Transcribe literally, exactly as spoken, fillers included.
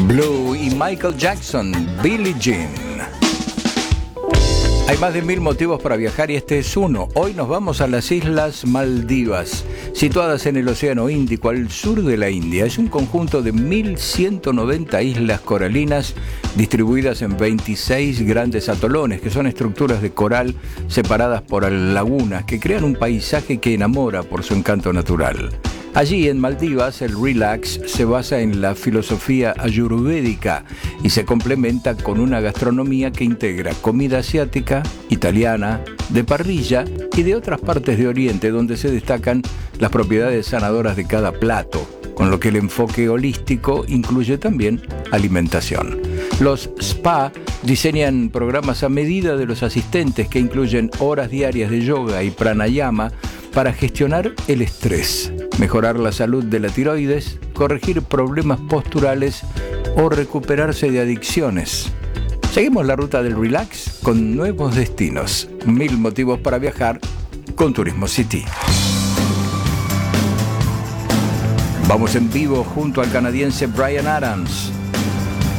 Blue y Michael Jackson, Billie Jean. Hay más de mil motivos para viajar y este es uno. Hoy nos vamos a las Islas Maldivas, situadas en el Océano Índico, al sur de la India. Es un conjunto de mil ciento noventa islas coralinas distribuidas en veintiséis grandes atolones, que son estructuras de coral separadas por lagunas que crean un paisaje que enamora por su encanto natural. Allí en Maldivas el relax se basa en la filosofía ayurvédica y se complementa con una gastronomía que integra comida asiática, italiana, de parrilla y de otras partes de Oriente, donde se destacan las propiedades sanadoras de cada plato, con lo que el enfoque holístico incluye también alimentación. Los spa diseñan programas a medida de los asistentes que incluyen horas diarias de yoga y pranayama para gestionar el estrés, mejorar la salud de la tiroides, corregir problemas posturales o recuperarse de adicciones. Seguimos la ruta del relax con nuevos destinos. Mil motivos para viajar con Turismo City. Vamos en vivo junto al canadiense Bryan Adams.